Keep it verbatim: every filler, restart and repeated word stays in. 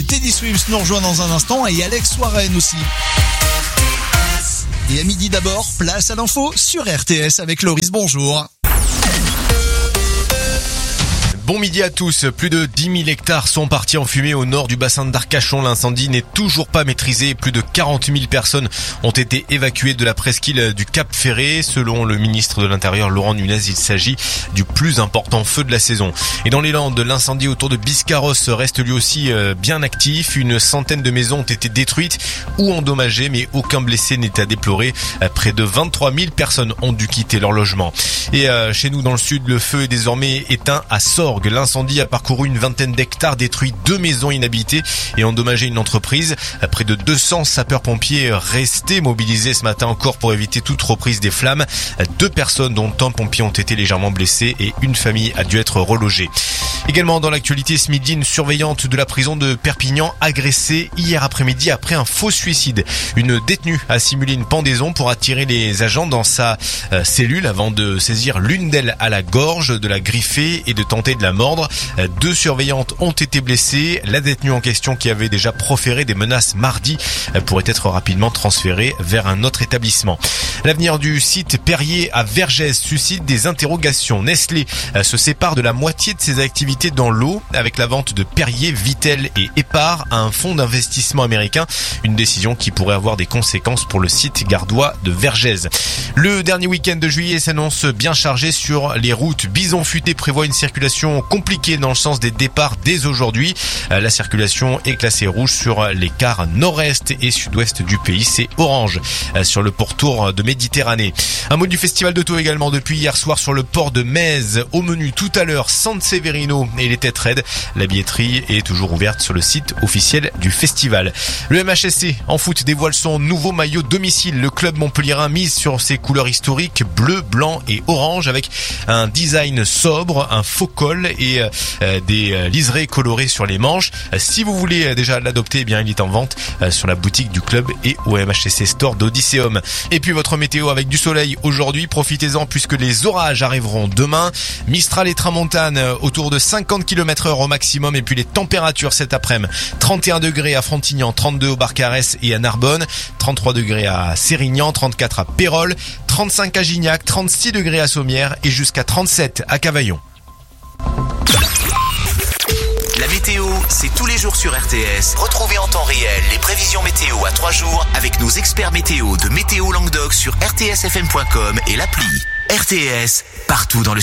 et Teddy Swims nous rejoint dans un instant et Alex Warren aussi. Et à midi d'abord, place à l'info sur R T S avec Loris, bonjour. Bon midi à tous. Plus de dix mille hectares sont partis en fumée au nord du bassin d'Arcachon. L'incendie n'est toujours pas maîtrisé. Plus de quarante mille personnes ont été évacuées de la presqu'île du Cap Ferré. Selon le ministre de l'Intérieur, Laurent Nunez, il s'agit du plus important feu de la saison. Et dans les Landes, l'incendie autour de Biscarrosse reste lui aussi bien actif. Une centaine de maisons ont été détruites ou endommagées, mais aucun blessé n'est à déplorer. Près de vingt-trois mille personnes ont dû quitter leur logement. Et chez nous, dans le sud, le feu est désormais éteint à Sorgues. L'incendie a parcouru une vingtaine d'hectares, détruit deux maisons inhabitées et endommagé une entreprise. Près de deux cents sapeurs-pompiers restés mobilisés ce matin encore pour éviter toute reprise des flammes. Deux personnes, dont un pompier, ont été légèrement blessées et une famille a dû être relogée. Également dans l'actualité ce midi, une surveillante de la prison de Perpignan agressée hier après-midi après un faux suicide. Une détenue a simulé une pendaison pour attirer les agents dans sa euh, cellule avant de saisir l'une d'elles à la gorge, de la griffer et de tenter de la mordre. Deux surveillantes ont été blessées. La détenue en question, qui avait déjà proféré des menaces mardi, pourrait être rapidement transférée vers un autre établissement. L'avenir du site Perrier à Vergès suscite des interrogations. Nestlé se sépare de la moitié de ses activités dans l'eau avec la vente de Perrier, Vittel et Épar à un fonds d'investissement américain. Une décision qui pourrait avoir des conséquences pour le site gardois de Vergès. Le dernier week-end de juillet s'annonce bien chargé sur les routes. Bison Futé prévoit une circulation compliquée dans le sens des départs dès aujourd'hui. La circulation est classée rouge sur les quarts nord-est et sud-ouest du pays. C'est orange sur le pourtour de Méditerranée. Un mot du festival d'auto également depuis hier soir sur le port de Metz. Au menu tout à l'heure, San Severino et les têtes raides. La billetterie est toujours ouverte sur le site officiel du festival. Le M H S C en foot dévoile son nouveau maillot domicile. Le club montpelliérain mise sur ses couleurs historiques bleu, blanc et orange avec un design sobre, un faux col et euh, des euh, liserés colorés sur les manches. Si vous voulez euh, déjà l'adopter, eh bien il est en vente euh, sur la boutique du club et au M H S C Store d'Odysseum. Et puis votre météo avec du soleil aujourd'hui, profitez-en puisque les orages arriveront demain. Mistral et tramontane euh, autour de cinquante kilomètres heure au maximum. Et puis les températures cet après-midi, trente et un degrés à Frontignan, trente-deux au Barcarès et à Narbonne, trente-trois degrés à Sérignan, trente-quatre à Pérol, trente-cinq à Gignac, trente-six degrés à Sommières et jusqu'à trente-sept à Cavaillon. La météo, c'est tous les jours sur R T S. Retrouvez en temps réel les prévisions météo à trois jours avec nos experts météo de Météo Languedoc sur R T S F M point com et l'appli. R T S, partout dans le